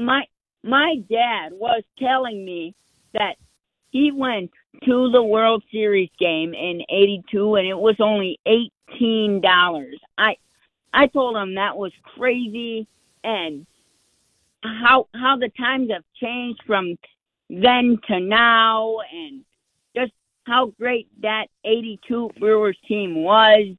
my my dad was telling me that he went to the World Series game in '82, and it was only $18. I told him that was crazy, and how the times have changed from then to now, and just how great that '82 Brewers team was.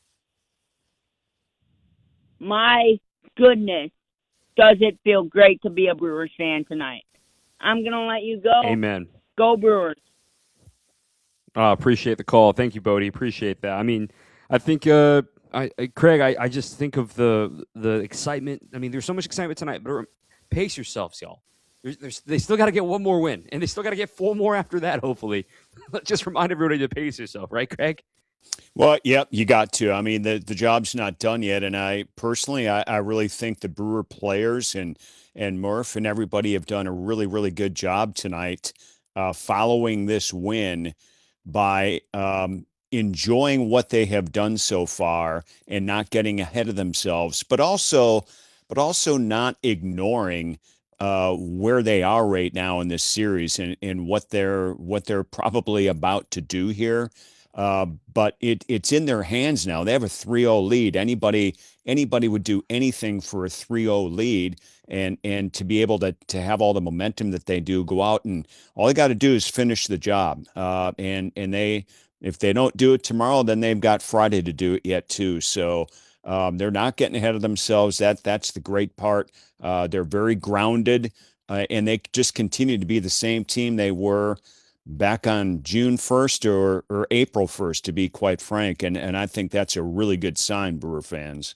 My goodness, does it feel great to be a Brewers fan tonight? I'm going to let you go. Amen. Go Brewers. Appreciate the call. Thank you, Bodie. Appreciate that. I mean, I think, Craig, I just think of the excitement. I mean, there's so much excitement tonight, but pace yourselves, y'all. They still got to get one more win, and they still got to get four more after that, hopefully. Let's just remind everybody to pace yourself, right, Craig? Well, yep, you got to. I mean, the job's not done yet, and I personally, I really think the Brewer players and Murph and everybody have done a really, really good job tonight, following this win by enjoying what they have done so far and not getting ahead of themselves, but also not ignoring where they are right now in this series and what they're probably about to do here. But it's in their hands now. They have a 3-0 lead. Anybody would do anything for a 3-0 lead, and to be able to have all the momentum that they do, go out and all they got to do is finish the job. And they, if they don't do it tomorrow, then they've got Friday to do it yet too. So they're not getting ahead of themselves. That's the great part. They're very grounded, and they just continue to be the same team they were back on June 1st or April 1st, to be quite frank. And I think that's a really good sign, Brewer fans.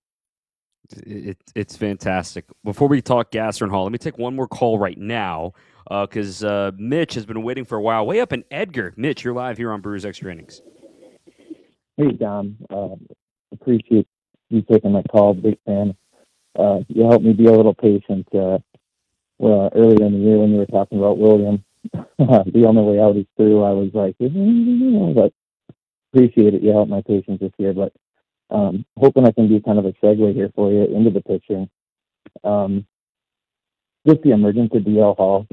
It's fantastic. Before we talk Gasser and Hall, let me take one more call right now because Mitch has been waiting for a while. Way up in Edgar. Mitch, you're live here on Brewers Extra Innings. Hey, Dom. Appreciate you taking my call. Big fan. You helped me be a little patient earlier in the year when you were talking about William. The only way out is through. I was like, but appreciate it. You helped my patience this year. But hoping I can do kind of a segue here for you into the pitching. Just the emergence of DL Hall.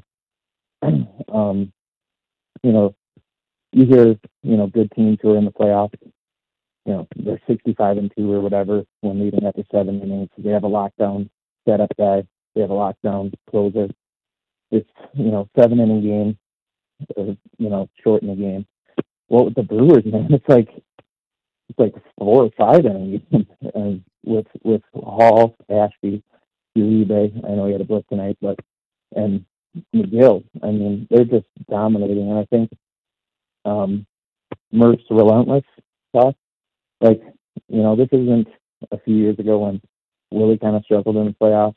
You know, you hear, good teams who are in the playoffs, they're 65-2 or whatever when leading after 7 innings. They have a lockdown setup guy. They have a lockdown closer. It's, 7-inning game, short in the game. Well, with the Brewers, man, it's like 4 or 5 innings and with Hall, Ashby, Uribe. I know he had a book tonight, and McGill. I mean, they're just dominating. And I think Murph's relentless stuff. This isn't a few years ago when Willie kind of struggled in the playoffs.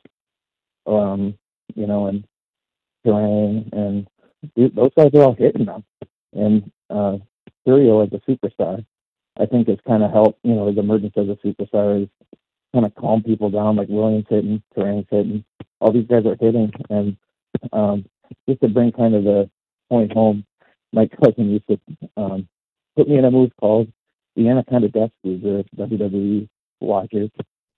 And Terang and those guys are all hitting them. And Curio as a superstar, I think has kind of helped, his emergence as a superstar is kind of calm people down, like Williams hitting, Terang's hitting. All these guys are hitting. And just to bring kind of the point home, my cousin used to put me in a move called the Anaconda Death Squeeze, the WWE watchers.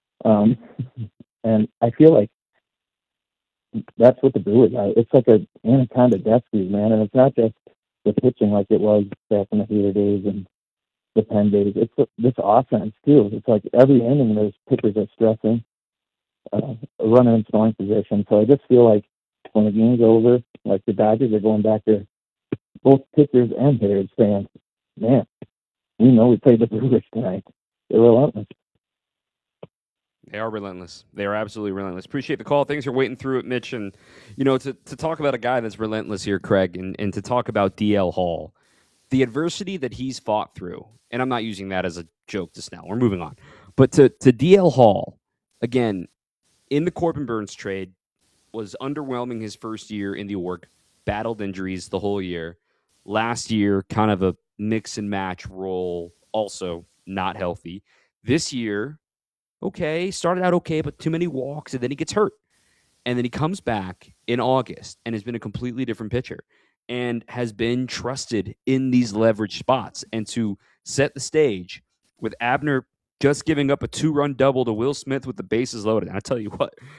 And I feel like that's what the Brewers are. It's like a Anaconda Death Squeeze, man. And it's not just the pitching like it was back in the Hater days and the Penn days. It's this offense, too. It's like every inning there's pitchers are stressing, running in scoring position. So I just feel like when the game's over, like the Dodgers are going back to both pitchers and hitters saying, man, we know we played the Brewers tonight. They're relentless. They are relentless. They are absolutely relentless. Appreciate the call. Thanks for waiting through it, Mitch. And, to talk about a guy that's relentless here, Craig, and to talk about DL Hall, the adversity that he's fought through, and I'm not using that as a joke to Snell. We're moving on. But to DL Hall, again, in the Corbin Burns trade, was underwhelming his first year in the org, battled injuries the whole year. Last year, kind of a mix and match role, also not healthy. This year, okay, started out okay, but too many walks, and then he gets hurt. And then he comes back in August and has been a completely different pitcher and has been trusted in these leverage spots. And to set the stage with Abner just giving up a 2-run double to Will Smith with the bases loaded, and I tell you what,